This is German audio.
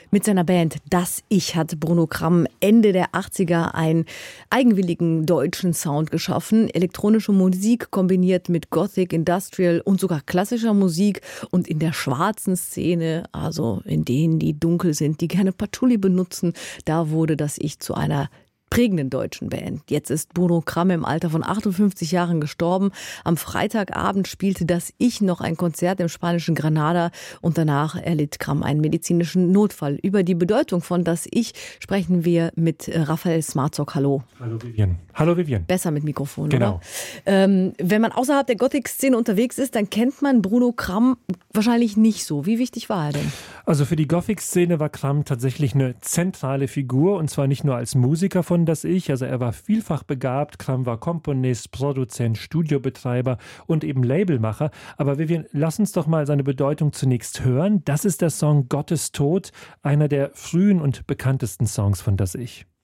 Mit seiner Band Das Ich hat Bruno Kramm Ende der 80er einen eigenwilligen deutschen Sound geschaffen. Elektronische Musik kombiniert mit Gothic, Industrial und sogar klassischer Musik. Und in der schwarzen Szene, also in denen, die dunkel sind, die gerne Patchouli benutzen, da wurde Das Ich zu einer prägenden deutschen Band. Jetzt ist Bruno Kramm im Alter von 58 Jahren gestorben. Am Freitagabend spielte Das Ich noch ein Konzert im spanischen Granada und danach erlitt Kramm einen medizinischen Notfall. Über die Bedeutung von Das Ich sprechen wir mit Raphael Smarzock. Hallo. Hallo Vivian. Hallo Vivian. Besser mit Mikrofon, genau. Oder? Wenn man außerhalb der Gothic-Szene unterwegs ist, dann kennt man Bruno Kramm wahrscheinlich nicht so. Wie wichtig war er denn? Also für die Gothic-Szene war Kramm tatsächlich eine zentrale Figur, und zwar nicht nur als Musiker von Das Ich, also er war vielfach begabt. Kramm war Komponist, Produzent, Studiobetreiber und eben Labelmacher. Aber Vivian, lass uns doch mal seine Bedeutung zunächst hören. Das ist der Song Gottes Tod, einer der frühen und bekanntesten Songs von Das Ich.